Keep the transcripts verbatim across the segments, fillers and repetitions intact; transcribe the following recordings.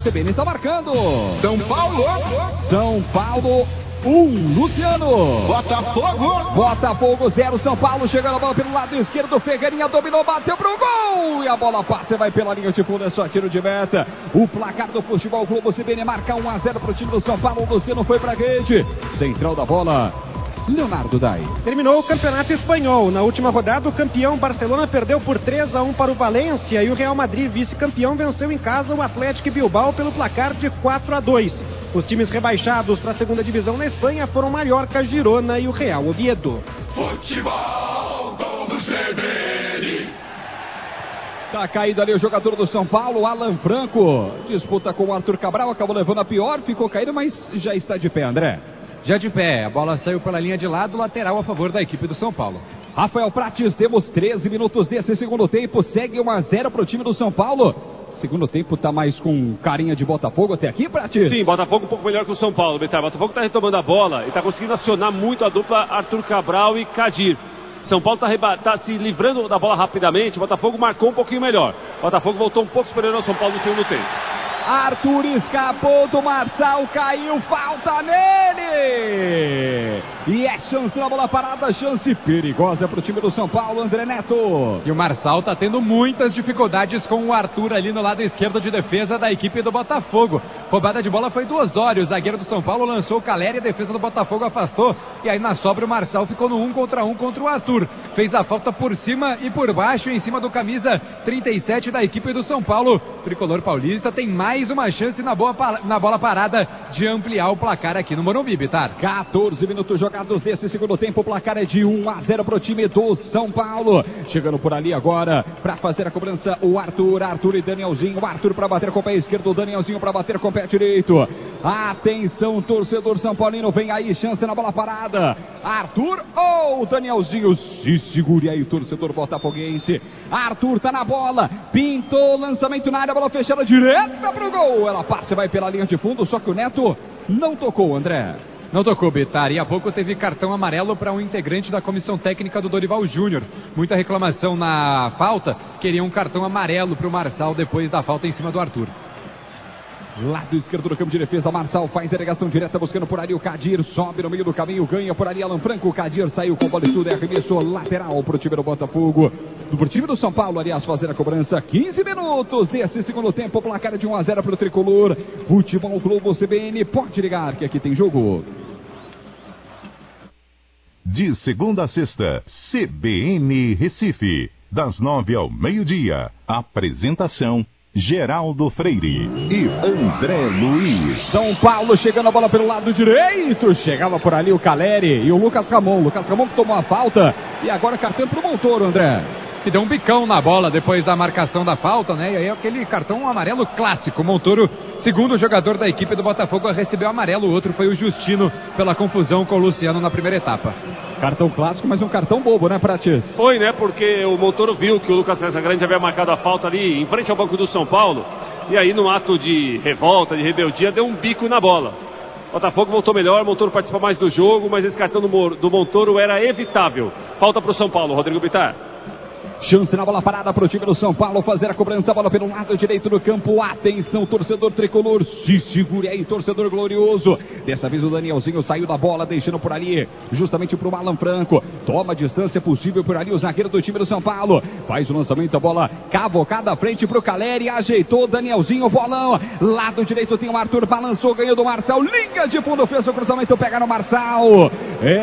C B N está marcando. São Paulo. São Paulo um. Luciano. Botafogo. Botafogo zero. São Paulo chegando a bola pelo lado esquerdo. Ferreirinha dominou, bateu pro gol. E a bola passa e vai pela linha de fundo. É só tiro de meta. O placar do Futebol Clube C B N marca um a zero pro time do São Paulo. O Luciano foi pra rede. Central da bola, Leonardo Dai. Terminou o Campeonato Espanhol. Na última rodada, o campeão Barcelona perdeu por três a um para o Valência e o Real Madrid, vice-campeão, venceu em casa o Atlético Bilbao pelo placar de quatro a dois. Os times rebaixados para a segunda divisão na Espanha foram Mallorca, Girona e o Real Oviedo. Futebol do C B N. Tá caído ali o jogador do São Paulo, Alan Franco. Disputa com o Arthur Cabral, acabou levando a pior, ficou caído, mas já está de pé, André. Já de pé, a bola saiu pela linha de lado, lateral a favor da equipe do São Paulo. Rafael Prates, temos treze minutos desse segundo tempo, segue um a zero para o time do São Paulo. Segundo tempo tá mais com carinha de Botafogo até aqui, Prates? Sim, Botafogo um pouco melhor que o São Paulo, Betar. Botafogo tá retomando a bola e tá conseguindo acionar muito a dupla Arthur Cabral e Kadir. São Paulo tá, reba- tá se livrando da bola rapidamente, Botafogo marcou um pouquinho melhor. Botafogo voltou um pouco superior ao São Paulo no segundo tempo. Arthur escapou do Marçal, caiu, falta nele! E é chance na bola parada, chance perigosa para o time do São Paulo, André Neto. E o Marçal tá tendo muitas dificuldades com o Arthur ali no lado esquerdo de defesa da equipe do Botafogo. Roubada de bola foi do Osório, o zagueiro do São Paulo lançou o Caleri, a defesa do Botafogo afastou. E aí na sobra o Marçal ficou no um contra um contra o Arthur. Fez a falta por cima e por baixo, em cima do camisa trinta e sete da equipe do São Paulo. O tricolor paulista tem mais Mais uma chance na, boa, na bola parada de ampliar o placar aqui no Morumbi, Bitar. quatorze minutos jogados desse segundo tempo, o placar é de um a zero para o time do São Paulo. Chegando por ali agora para fazer a cobrança o Arthur, Arthur e Danielzinho. O Arthur para bater com o pé esquerdo, o Danielzinho para bater com o pé direito. Atenção, torcedor São Paulino, vem aí, chance na bola parada. Arthur ou Danielzinho, se segure aí, torcedor botafoguense. Arthur tá na bola, pintou, lançamento na área, bola fechada direta pro gol. Ela passa e vai pela linha de fundo, só que o Neto não tocou, André. Não tocou, Bitar, e há pouco teve cartão amarelo para um integrante da comissão técnica do Dorival Júnior. Muita reclamação na falta, queria um cartão amarelo para o Marçal depois da falta em cima do Arthur. Lado esquerdo do campo de defesa, Marçal faz delegação direta, buscando por ali o Kadir, sobe no meio do caminho, ganha por ali Alan Franco, o Kadir saiu com bola e tudo, é arremesso lateral pro time do Botafogo, pro time do São Paulo, aliás, fazer a cobrança. Quinze minutos desse segundo tempo, placar de um a zero pro tricolor. Futebol Clube C B N, pode ligar que aqui tem jogo. De segunda a sexta, C B N Recife, das nove ao meio-dia. Apresentação Geraldo Freire e André Luiz. São Paulo chegando a bola pelo lado direito. Chegava por ali o Caleri e o Lucas Ramon. Lucas Ramon que tomou a falta e agora cartão pro Montoro, André. Que deu um bicão na bola depois da marcação da falta, né? E aí aquele cartão amarelo clássico. Montoro, segundo jogador da equipe do Botafogo, recebeu amarelo. O outro foi o Justino pela confusão com o Luciano na primeira etapa. Cartão clássico, mas um cartão bobo, né, Prates? Foi, né? Porque o Montoro viu que o Lucas Casagrande havia marcado a falta ali em frente ao banco do São Paulo. E aí, no ato de revolta, de rebeldia, deu um bico na bola. O Botafogo voltou melhor, o Montoro participa mais do jogo, mas esse cartão do, do Montoro era evitável. Falta para o São Paulo, Rodrigo Bitar. Chance na bola parada para o time do São Paulo fazer a cobrança, a bola pelo lado direito do campo. Atenção, torcedor tricolor, se segure aí, torcedor glorioso. Dessa vez o Danielzinho saiu da bola, deixando por ali justamente para o Alan Franco. Toma a distância possível por ali o zagueiro do time do São Paulo. Faz o lançamento, a bola cavocada à frente para o Caleri, ajeitou Danielzinho, bolão. Lado direito tem o Arthur, balançou, ganhou do Marçal. Linha de fundo, fez o cruzamento, pega no Marçal.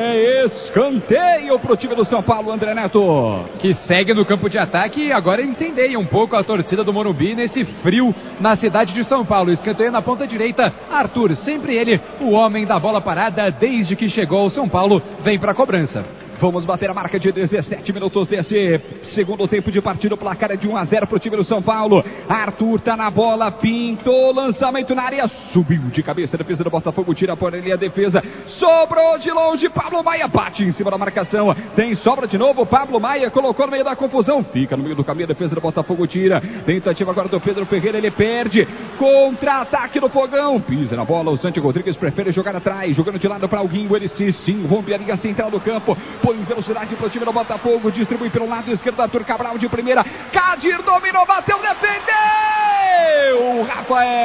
É escanteio para o time do São Paulo, André Neto. Que segue no campo de ataque e agora incendeia um pouco a torcida do Morumbi nesse frio na cidade de São Paulo. Escanteio na ponta direita, Arthur, sempre ele, o homem da bola parada desde que chegou ao São Paulo, vem para a cobrança. Vamos bater a marca de dezessete minutos desse segundo tempo de partida. O placar é de um a zero para o time do São Paulo. Arthur tá na bola, pintou, lançamento na área, subiu de cabeça, a defesa do Botafogo tira por ali a defesa, sobrou de longe, Pablo Maia bate em cima da marcação, tem sobra de novo, Pablo Maia colocou no meio da confusão, fica no meio do caminho, a defesa do Botafogo tira, tentativa agora do Pedro Ferreira, ele perde, contra-ataque do Fogão, pisa na bola, o Santi Rodrigues prefere jogar atrás, jogando de lado para alguém, ele se sim, rompe a linha central do campo, põe em velocidade para o time do Botafogo, distribui pelo lado esquerdo, Arthur Cabral de primeira, Kadir dominou, bateu, defendeu, Rafael.